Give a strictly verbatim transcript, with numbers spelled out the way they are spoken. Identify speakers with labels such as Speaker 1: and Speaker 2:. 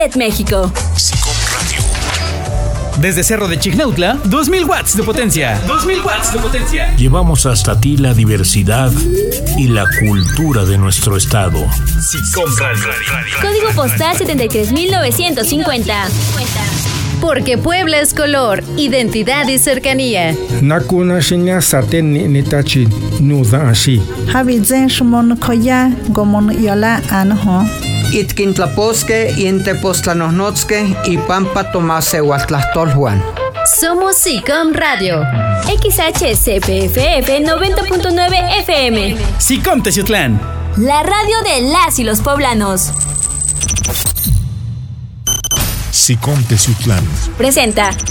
Speaker 1: México.
Speaker 2: SICOM Radio.
Speaker 3: Desde Cerro de Chignautla, dos mil watts de potencia. dos mil watts de potencia.
Speaker 4: Llevamos hasta ti la diversidad y la cultura de nuestro estado.
Speaker 3: SICOM Radio.
Speaker 1: Código postal setenta y tres mil novecientos cincuenta. Porque Puebla es color, identidad y cercanía.
Speaker 5: Nakuna shinya saten ni nitachi nuda ashi.
Speaker 6: Habizen shumon koya gomon yola anho.
Speaker 7: Itkintlaposque, Intepostlanosnotzque y Pampa Tomase Huatlastolhuan.
Speaker 1: Somos SICOM Radio. X H C P F F noventa punto nueve F M.
Speaker 3: SICOM Teciutlán.
Speaker 1: La radio de las y los poblanos.
Speaker 2: SICOM Teciutlán
Speaker 1: Presenta